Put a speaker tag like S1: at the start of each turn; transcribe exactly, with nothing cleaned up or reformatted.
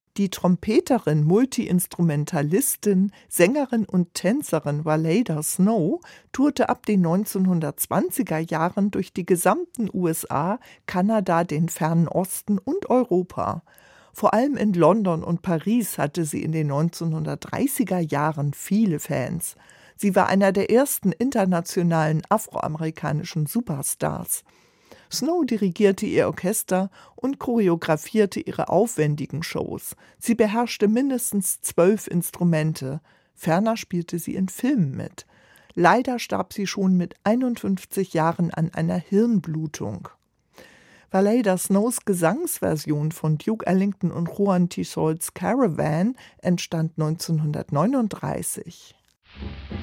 S1: Die Trompeterin, Multiinstrumentalistin, Sängerin und Tänzerin Valeda Snow tourte ab den neunzehnhundertzwanziger Jahren durch die gesamten U S A, Kanada, den Fernen Osten und Europa. Vor allem in London und Paris hatte sie in den neunzehnhundertdreißiger Jahren viele Fans. Sie war einer der ersten internationalen afroamerikanischen Superstars. Snow dirigierte ihr Orchester und choreografierte ihre aufwendigen Shows. Sie beherrschte mindestens zwölf Instrumente. Ferner spielte sie in Filmen mit. Leider starb sie schon mit einundfünfzig Jahren an einer Hirnblutung. Valeda Snows Gesangsversion von Duke Ellington und Juan Tisol's Caravan entstand neunzehnhundertneununddreißig.